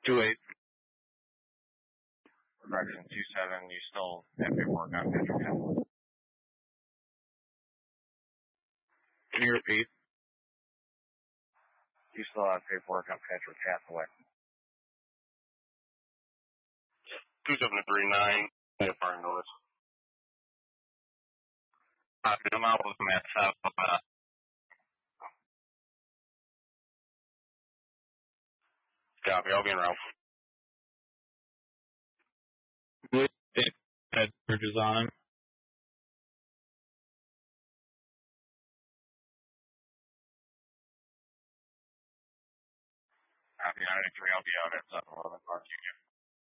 2-8. Correction, 2-7, you still have paperwork on Patrick Catholic. Can you repeat? You still have paperwork on Patrick Catholic. 2739, yeah, fire notice. I'm out with Matt South. Copy, I'll be in route. Head searches on him. Copy, 93, I'll be out at 7-11 Park Union.